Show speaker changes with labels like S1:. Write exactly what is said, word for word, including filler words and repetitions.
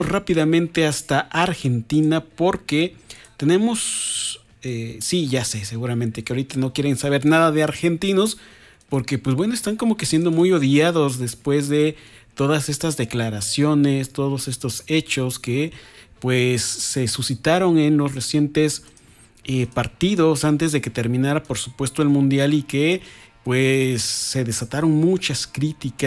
S1: rápidamente hasta Argentina porque tenemos, eh, sí, ya sé, seguramente que ahorita no quieren saber nada de argentinos porque pues bueno, están como que siendo muy odiados después de todas estas declaraciones, todos estos hechos que pues se suscitaron en los recientes eh, partidos antes de que terminara por supuesto el mundial y que pues se desataron muchas críticas